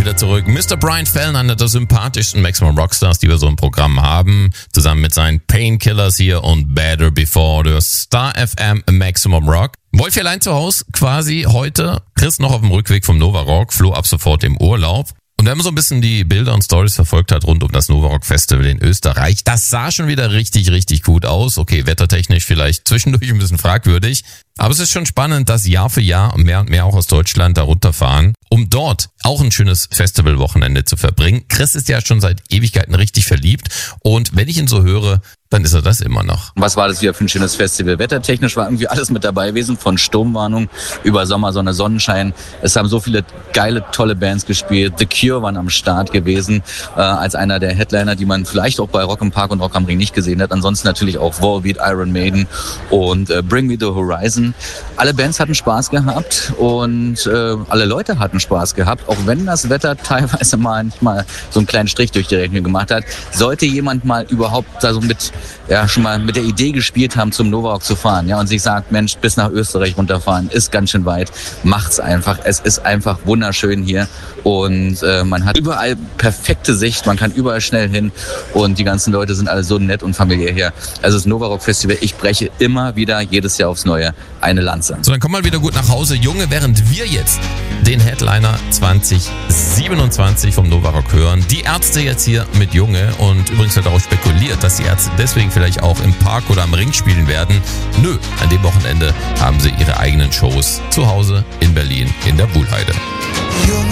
wieder zurück. Mr. Brian Fallon, einer der sympathischsten Maximum Rockstars, die wir so im Programm haben. Zusammen mit seinen Painkillers hier und Better Before. Der Star FM Maximum Rock. Wolfi allein zu Hause quasi heute. Chris noch auf dem Rückweg vom Nova Rock. Flo ab sofort im Urlaub. Und wenn man so ein bisschen die Bilder und Stories verfolgt hat rund um das Nova Rock Festival in Österreich, das sah schon wieder richtig, richtig gut aus. Okay, wettertechnisch vielleicht zwischendurch ein bisschen fragwürdig. Aber es ist schon spannend, dass Jahr für Jahr mehr und mehr auch aus Deutschland da runterfahren, um dort auch ein schönes Festivalwochenende zu verbringen. Chris ist ja schon seit Ewigkeiten richtig verliebt. Und wenn ich ihn so höre, dann ist er das immer noch. Was war das wieder für ein schönes Festival? Wettertechnisch war irgendwie alles mit dabei gewesen, von Sturmwarnung über Sommersonne, Sonnenschein. Es haben so viele geile, tolle Bands gespielt. The Cure waren am Start gewesen, als einer der Headliner, die man vielleicht auch bei Rock im Park und Rock am Ring nicht gesehen hat. Ansonsten natürlich auch Volbeat, Iron Maiden und Bring Me the Horizon. Alle Bands hatten Spaß gehabt und alle Leute hatten Spaß gehabt, auch wenn das Wetter teilweise manchmal so einen kleinen Strich durch die Rechnung gemacht hat. Sollte jemand mal überhaupt da so schon mal mit der Idee gespielt haben, zum Nova Rock zu fahren, ja, und sich sagt, Mensch, bis nach Österreich runterfahren, ist ganz schön weit, macht's einfach. Es ist einfach wunderschön hier und man hat überall perfekte Sicht, man kann überall schnell hin und die ganzen Leute sind alle so nett und familiär hier. Also das Nova Rock Festival, ich breche immer wieder jedes Jahr aufs Neue eine Lanze. So, dann komm mal wieder gut nach Hause, Junge, während wir jetzt den Headliner 2027 vom Nova Rock hören. Die Ärzte jetzt hier mit Junge und übrigens wird darauf spekuliert, dass die Ärzte deswegen vielleicht auch im Park oder am Ring spielen werden. Nö, an dem Wochenende haben sie ihre eigenen Shows zu Hause in Berlin in der Buhlheide. Junge,